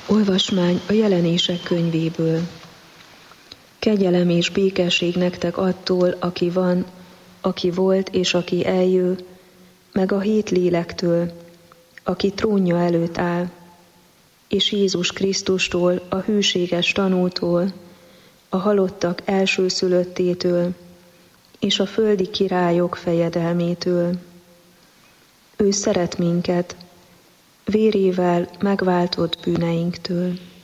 Olvasmány a Jelenések könyvéből. Kegyelem és békesség nektek attól, aki van, aki volt és aki eljő, meg a 7 lélektől, aki trónja előtt áll, és Jézus Krisztustól, a hűséges tanútól, a halottak elsőszülöttétől, és a földi királyok fejedelmétől. Ő szeret minket, vérével megváltott bűneinktől.